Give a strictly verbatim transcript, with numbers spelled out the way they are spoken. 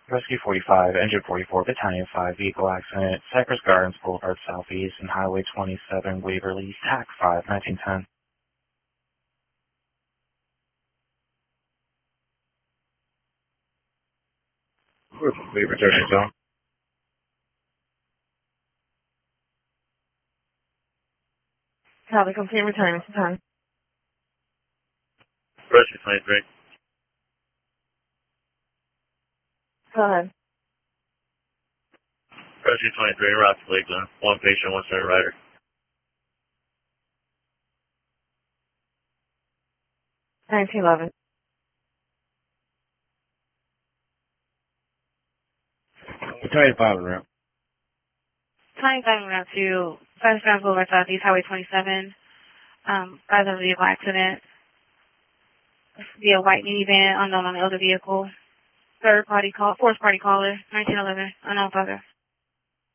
Rescue forty-five, Engine forty-four, Battalion five, vehicle accident, Cypress Gardens Boulevard Southeast and Highway twenty-seven, Waverly, T A C five, nineteen ten. We return to zone. Copy, complete return to time. Rescue twenty-three. Go ahead. Rescue twenty-three, route to Lakeland. One patient, one center rider. nineteen eleven. Battalion five en route. Battalion five en route to Cypress Gardens Boulevard Southeast, Highway twenty-seven. Um, guys have a vehicle accident. Via white minivan, unknown on the other vehicle. Third party call, fourth party caller, nineteen eleven, unknown father.